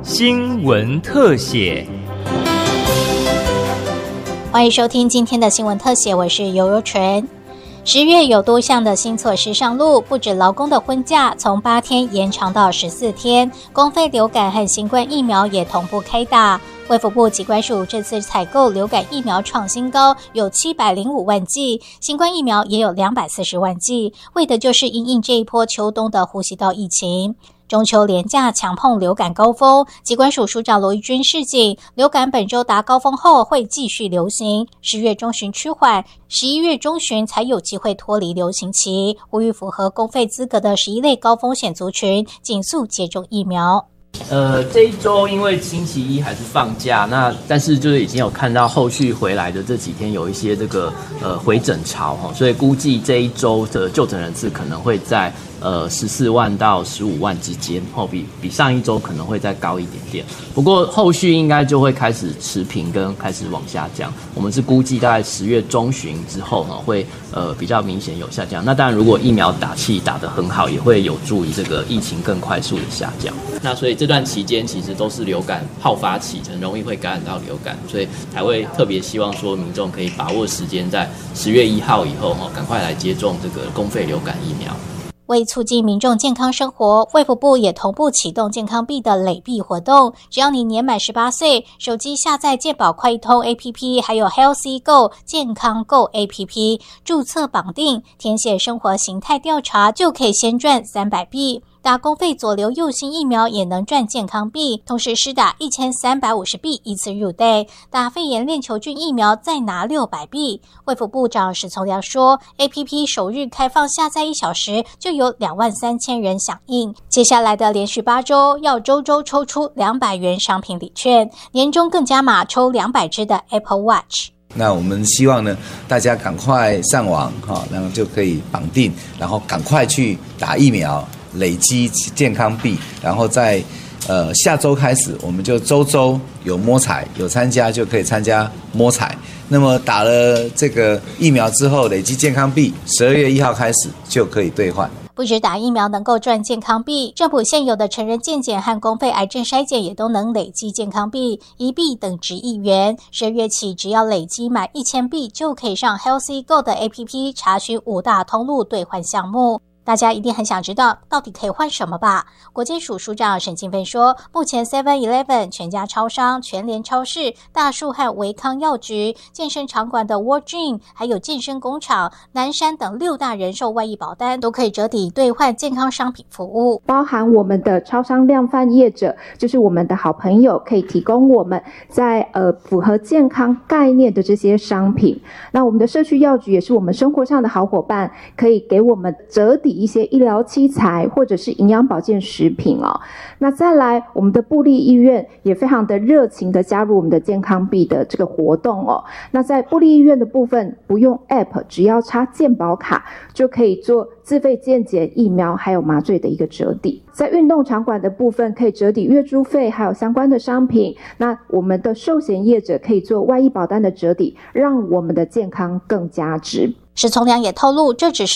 新闻特写。 欢迎收听今天的新闻特写，我是游游纯。10月有多项的新措施上路，不止劳工的婚假从8天延长到14天，公费流感和新冠疫苗也同步开打。卫福部疾管署这次采购流感疫苗创新高，有705万剂，新冠疫苗也有240万剂，为的就是因应这一波秋冬的呼吸道疫情。中秋连假强碰流感高峰，疾管署署长罗一钧示警，流感本周达高峰后会继续流行，10月中旬趋缓，11月中旬才有机会脱离流行期，呼吁符合公费资格的11类高风险族群尽速接种疫苗。 这一周因为星期一还是放假，但是就是已经有看到后续回来的这几天有一些这个回诊潮，所以估计这一周的就诊人次可能会在14万到15万之间，比上一周可能会再高一点点。不过后续应该就会开始持平跟开始往下降。我们是估计大概10月中旬之后会比较明显有下降。那当然，如果疫苗打气打得很好，也会有助于这个疫情更快速的下降。那所以这段期间其实都是流感好发期，很容易会感染到流感，所以才会特别希望说民众可以把握时间，在10月1号以后赶快来接种这个公费流感疫苗。 为促进民众健康生活，卫福部也同步启动健康币的累币活动。只要你年满18岁，手机下载健保快易通 APP， 还有 Healthy Go 健康 Go APP， 注册绑定，填写生活形态调查，就可以先赚300币。打公费左流右星疫苗也能赚健康币，同时施打1350币一次入袋，打肺炎链球菌疫苗再拿600币。卫福部长史从良说 ，APP 首日开放下载1小时就有23000人响应，接下来的连续8周要周周抽出200元商品礼券，年终更加码抽200只的 Apple Watch。 那我们希望呢，大家赶快上网然后就可以绑定，然后赶快去打疫苗，累积健康币，然后在下周开始，我们就周周有摸彩，有参加就可以参加摸彩。那么打了这个疫苗之后，累积健康币，12月1号开始就可以兑换。 不止打疫苗能够赚健康币，政府现有的成人健检和公费癌症筛检也都能累积健康币，1币等值1元。12月起，只要累积满1000币，就可以上 Healthy Go 的 APP 查询5大通路兑换项目。大家一定很想知道到底可以换什么吧？国健署署长沈清芬说，目前 7-Eleven、全家超商、全联超市、大树和维康药局、健身场馆的 World Gym， 还有健身工厂、南山等6大人寿外溢保单都可以折抵兑换健康商品服务， 包含我们的超商量贩业者，就是我们的好朋友，可以提供我们在符合健康概念的这些商品。那我们的社区药局也是我们生活上的好伙伴，可以给我们折抵一些医疗器材或者是营养保健食品哦。那再来，我们的部立医院也非常的热情的加入我们的健康币的这个活动哦。那在部立医院的部分，不用 App， 只要插健保卡就可以做自费健检、疫苗还有麻醉的一个折抵。在运动场馆的部分，可以折抵月租费还有相关的商品。那我们的寿险业者可以做外溢保单的折抵，让我们的健康更加值。 史从良也透露，这只是